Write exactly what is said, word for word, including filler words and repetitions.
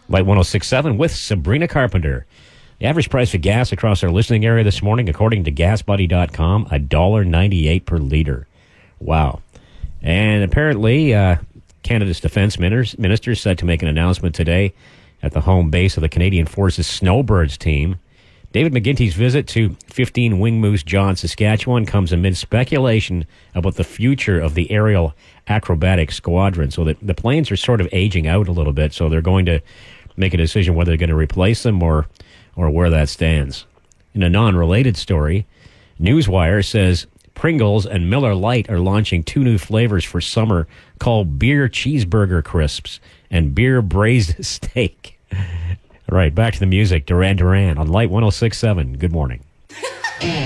Light one oh six point seven with Sabrina Carpenter. The average price of gas across our listening area this morning, according to gas buddy dot com, one dollar ninety-eight per liter. Wow. And apparently, uh, Canada's defense minister is set to make an announcement today at the home base of the Canadian Forces Snowbirds team. David McGinty's visit to fifteen Wing Moose John, Saskatchewan comes amid speculation about the future of the aerial acrobatic squadron. So that the planes are sort of aging out a little bit, so they're going to make a decision whether they're going to replace them or, or where that stands. In a non-related story, Newswire says Pringles and Miller Lite are launching two new flavors for summer called Beer Cheeseburger Crisps and Beer Braised Steak. All right, back to the music. Duran Duran on Light one oh six point seven. Good morning.